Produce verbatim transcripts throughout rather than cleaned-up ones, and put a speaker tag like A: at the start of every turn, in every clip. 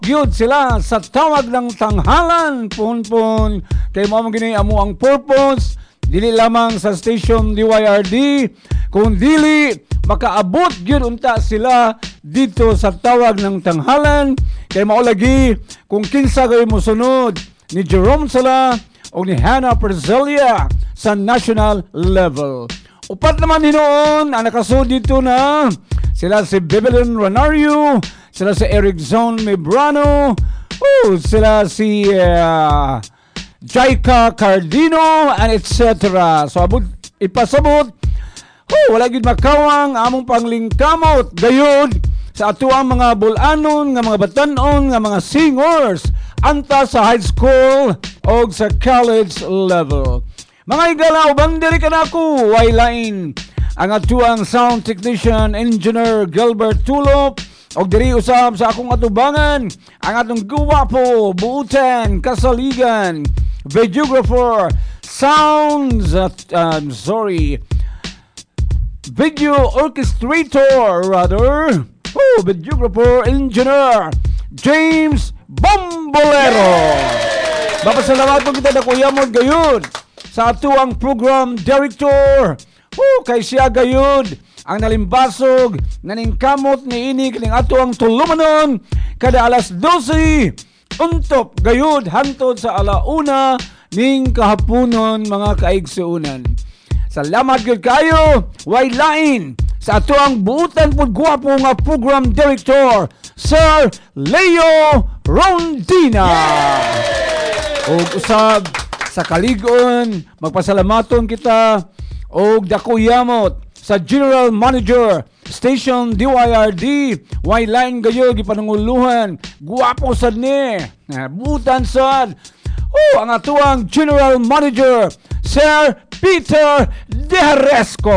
A: gyud sila sa tawag ng tanghalan punpun kay mao man gini amo ang purpose dili lamang sa station D Y R D kung dili makaabot gyud unta sila dito sa tawag ng tanghalan kay mao lagi kung kinsa gay mosunod ni Jerome Sala o ni Hannah Perzelia sa national level. Upat naman hinoon ang nakasud dito na sila si Bebelin Ronario, sila si Eric Zone Mebrano, oh, sila si uh, Jaika Cardino, and et cetera. So, abot, ipasabot, oh, wala gid makawang among panglingkamot gayud sa ato ang mga bulanon, nga mga batanon, nga mga singers, anta sa high school o sa college level. Mga igala, ubang diri ka na ako, waylain ang atuang sound technician, engineer Gilbert Tulop, o diri usab sa akong atubangan, ang atong guwapo, buutan, kasaligan, videographer, sounds, uh, uh, sorry, video orchestrator, rather, oh, videographer, engineer, James Bombolero. Mapasalamat po kita na Kuya Mod gayon sa atuang program director. Oh, kay siya gayud ang nalimbasog naningkamot ni ini kining ato ang tulumanon kada alas dose untop gayud hantod sa alauna ning kahaponon mga kaigsuunan. Salamat gyud kayo way lain sa ato ang buutan pud gwapo nga program director Sir Leo Rondina. Og usab sa kaligon magpasalamaton kita og dako yamot sa General Manager Station D Y R D way line gayo gipanunguluhan guwapo sad ni butan sad oh ang atuang General Manager Sir Peter Deharesco.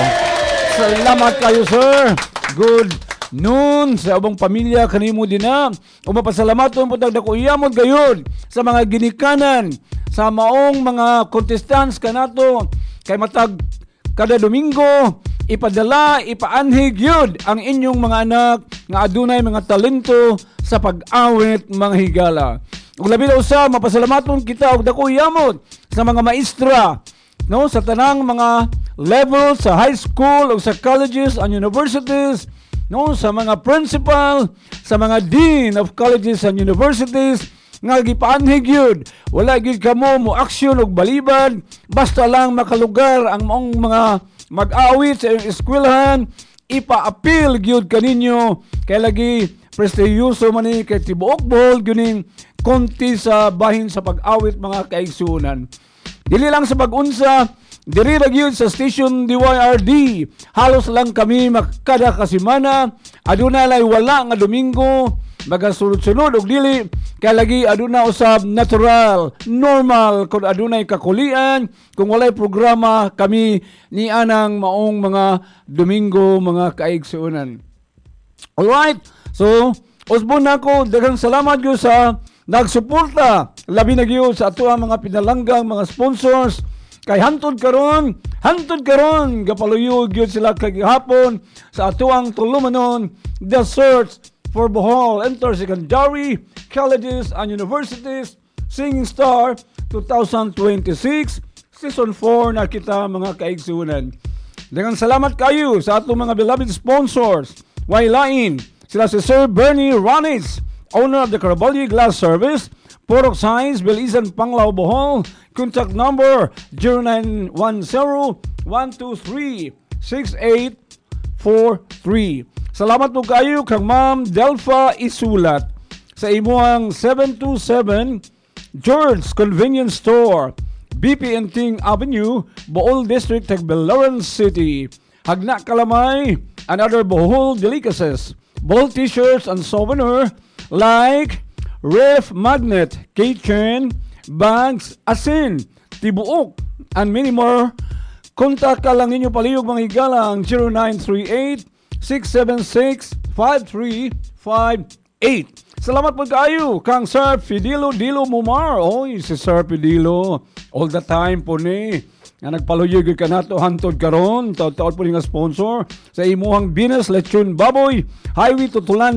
A: Salamat kayo sir, good noon sa ubang pamilya kanimo din na o mapasalamaton po dako yamot gayon sa mga ginikanan sa maong mga contestants kanato kay matag kada Domingo ipadala ipaanhig yun ang inyong mga anak nga adunay mga talento sa pag-awit mga higala. Ug labi na usab mapasalamaton kita og dako yamot sa mga maestra no sa tanang mga level sa high school o sa colleges and universities no sa mga principal sa mga dean of colleges and universities nga gipaanhig yun wala gid kamo mo aksyon og baliban basta lang makalugar ang maong mga mag-awit sa eskwelahan ipa-appeal gyud kaninyo kay lagi prestiyoso man ni kay tibuok bol gyuning konti sa bahin sa pag-awit mga kaigsuonan. Dili lang sa pag-unsa diri ra gyud sa station D Y R D halos lang kami makada kasimana aduna lay wala nga Domingo magasulod-sulod og dili kay lagi aduna usab natural normal kun adunay kakulian kung walay programa kami ni anang maong mga Domingo mga kaigsuonan. Alright, so usbon nako daghang salamat gyud sa nagsuporta labi na gyud sa ato ang mga pinalanggang mga sponsors kay hantod karon hantod karon gapaluyog gyud sila kay gihapon sa ato ang tulumanon the search for Bohol Intersecondary Colleges and Universities Singing Star twenty twenty-six Season four na kita mga kaigsuonan. Dengan salamat kayo sa atong mga beloved sponsors. Way lain sila si Sir Bernie Ronis, owner of the Caraballo Glass Service, Porok Science, Belisan, Panglao, Bohol. Contact number zero nine one zero, one two three, six eight four three. Salamat po kayo kang Ma'am Delpha Isulat sa imuang seven two seven George Convenience Store, B P Enting Avenue, Bohol District, Tagbilaran City. Hagna kalamay and other Bohol delicacies, Bohol t-shirts and souvenir like ref magnet, keychain, bags, asin, tibuok, and many more. Kontak ka lang ninyo palihog mga higala ang zero nine three eight, six seven six, five three five eight. Salamat po kayo kang Sir Fidilo Dilo Mumar. Oy, si Sir Fidilo all the time po ni nga nagpaluyog ka nato hantod karon taon-taon po nga sponsor sa imuhang Venus Lechon Baboy Highway Tutulan